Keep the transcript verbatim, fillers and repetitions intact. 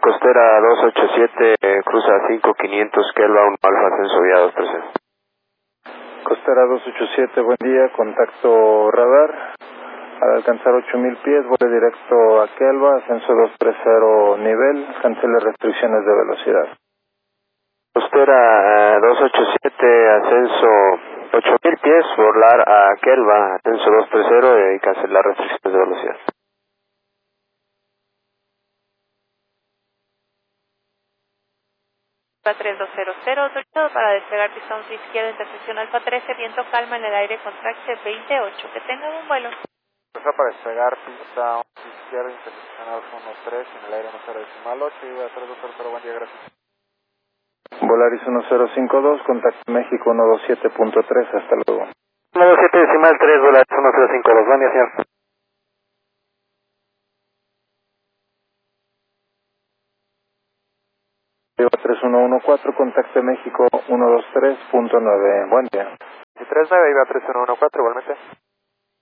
Costera dos ocho siete, eh, cruza cinco quinientos, Kelva uno Alfa, ascenso vía dos tres cero. Costera dos ocho siete, buen día, contacto radar. Al alcanzar ocho mil pies, vuelo directo a Kelva, ascenso dos tres cero nivel, cancele restricciones de velocidad. Costera eh, dos ocho siete, ascenso ocho mil pies, volar a Kelva, ascenso dos tres cero eh, y cancelar restricciones de velocidad. tres dos cero cero, autorizado para despegar pistón izquierda, intersección Alfa trece, viento calma en el aire con taxi veintiocho. Que tengan un vuelo. Para despegar pista once izquierda, intersección Alfa uno tres, en el aire uno cero decimal ocho, y a tres dos cero cero, buen día, gracias. Volaris uno cero cinco dos, contacto México uno dos siete punto tres, hasta luego. uno dos siete decimal tres, Volaris uno cero cinco dos, buen día, señor. tres uno uno cuatro, contacto México uno dos tres punto nueve, buen día. Y tres nueve, iba tres uno uno cuatro, igualmente.